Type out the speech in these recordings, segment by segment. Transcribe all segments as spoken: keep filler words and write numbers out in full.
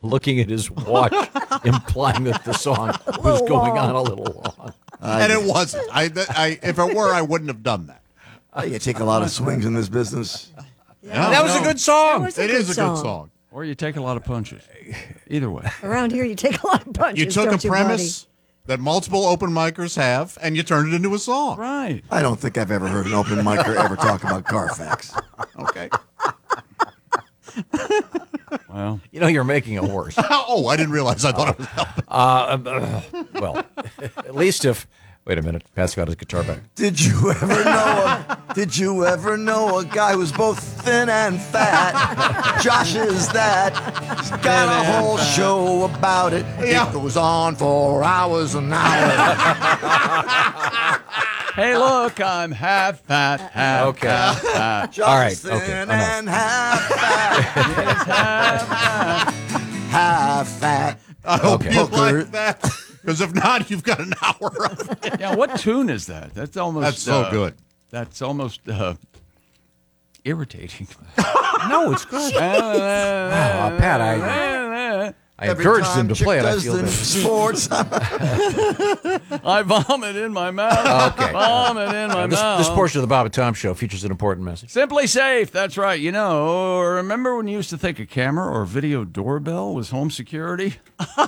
looking at his watch, implying that the song was going on a little long. Uh, and it wasn't. I, I, if it were, I wouldn't have done that. Uh, you take a lot of swings in this business. Yeah, that was no. a good song. It, was a It good is a song. good song. Or you take a lot of punches. Either way. Around here, you take a lot of punches. You took don't a you, premise that multiple open micers have, and you turned it into a song. Right. I don't think I've ever heard an open micer ever talk about Carfax. Okay. Well, You know, you're making it worse. Oh, I didn't realize. I thought it was helping. Uh, uh, well, at least if. Wait a minute. Pat's got his guitar back. Did you ever know? A, did you ever know a guy who's both thin and fat? Josh is that. He's got a whole show about it. Yeah. It goes on for hours and hours. hey, look, I'm half fat, half Okay. half fat. Josh All right, is thin okay, enough. and half fat. Yes, half fat. Half fat. I hope Okay. you Booker. like that. Because if not, you've got an hour of it. Yeah, what tune is that? That's almost. That's so uh, good. That's almost uh, irritating. No, it's good. wow, Pat, I- I Every encouraged time him to Chick play it. I does feel the bad. sports. I vomit in my mouth. Okay. Vomit in my Uh, this, mouth. this portion of the Bob and Tom Show features an important message. Simply Safe. That's right. You know, remember when you used to think a camera or video doorbell was home security?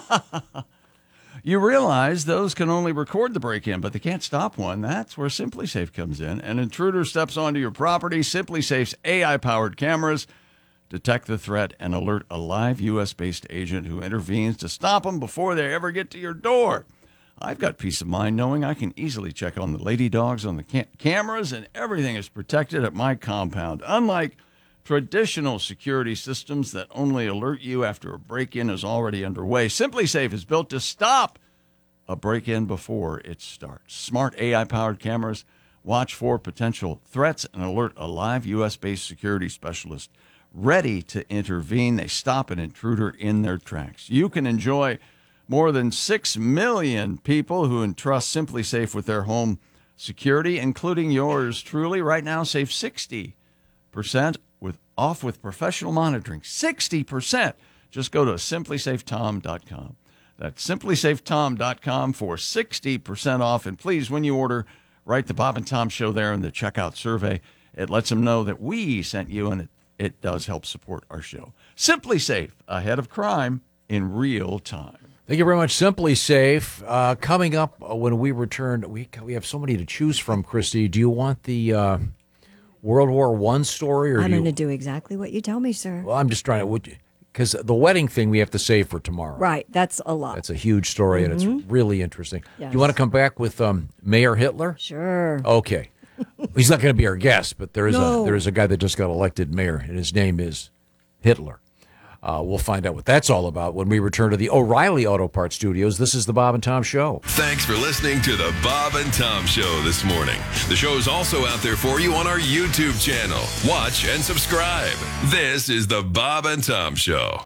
You realize those can only record the break-in, but they can't stop one. That's where Simply Safe comes in. An intruder steps onto your property. Simply Safe's A I-powered cameras detect the threat and alert a live U S-based agent who intervenes to stop them before they ever get to your door. I've got peace of mind knowing I can easily check on the lady dogs on the cam- cameras and everything is protected at my compound. Unlike traditional security systems that only alert you after a break-in is already underway, Simply Safe is built to stop a break-in before it starts. Smart A I-powered cameras watch for potential threats and alert a live U S-based security specialist ready to intervene. They stop an intruder in their tracks. You can enjoy more than six million people who entrust Simply Safe with their home security, including yours truly. Right now, save sixty percent with off with professional monitoring. sixty percent. Just go to simply safe tom dot com. That's simply safe tom dot com for sixty percent off. And please, when you order, write the Bob and Tom Show there in the checkout survey. It lets them know that we sent you, and it, it does help support our show. Simply Safe, ahead of crime in real time. Thank you very much. Simply Safe. Uh, coming up uh, when we return, we we have so many to choose from, Christy. Do you want the uh, World War One story? Or I'm do you, going to do exactly what you tell me, sir. Well, I'm just trying to, because the wedding thing we have to save for tomorrow. Right. That's a lot. That's a huge story, and Mm-hmm. it's really interesting. Yes. Do you want to come back with um, Mayor Hitler? Sure. Okay. He's not going to be our guest, but there is No. a there is a guy that just got elected mayor, and his name is Hitler. Uh, we'll find out what that's all about when we return to the O'Reilly Auto Parts Studios. This is the Bob and Tom Show. Thanks for listening to the Bob and Tom Show this morning. The show is also out there for you on our YouTube channel. Watch and subscribe. This is the Bob and Tom Show.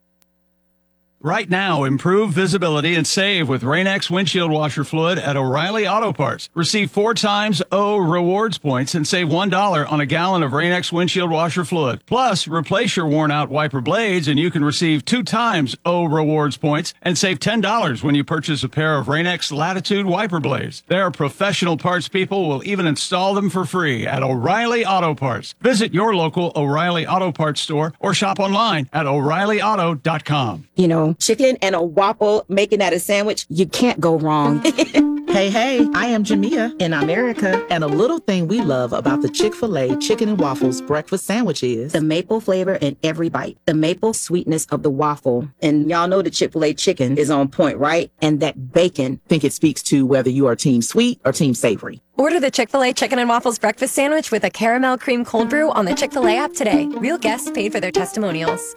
Right now, improve visibility and save with Rain-X windshield washer fluid at O'Reilly Auto Parts. Receive four times O rewards points and save one dollar on a gallon of Rain-X windshield washer fluid. Plus, replace your worn-out wiper blades and you can receive two times O rewards points and save ten dollars when you purchase a pair of Rain-X Latitude wiper blades. Their professional parts people will even install them for free at O'Reilly Auto Parts. Visit your local O'Reilly Auto Parts store or shop online at o'reilly auto dot com. You know, chicken and a waffle, making that a sandwich, you can't go wrong. Hey, hey, I am Jamia in America, and a little thing we love about the Chick-fil-A Chicken and Waffles breakfast sandwich is the maple flavor in every bite, the maple sweetness of the waffle. And y'all know the Chick-fil-A chicken is on point, right? And that bacon. I think it speaks to whether you are team sweet or team savory. Order the Chick-fil-A Chicken and Waffles breakfast sandwich with a caramel cream cold brew on the Chick-fil-A app today. Real guests paid for their testimonials.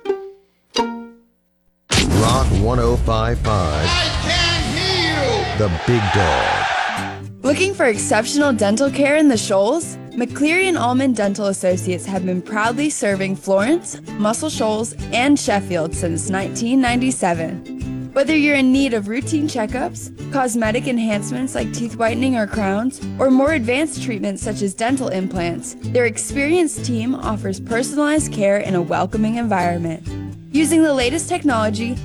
Rock one oh five point five. I can hear you. The Big Dog. Looking for exceptional dental care in the Shoals? McCleary and Allman Dental Associates have been proudly serving Florence, Muscle Shoals, and Sheffield since nineteen ninety-seven. Whether you're in need of routine checkups, cosmetic enhancements like teeth whitening or crowns, or more advanced treatments such as dental implants, their experienced team offers personalized care in a welcoming environment. Using the latest technology,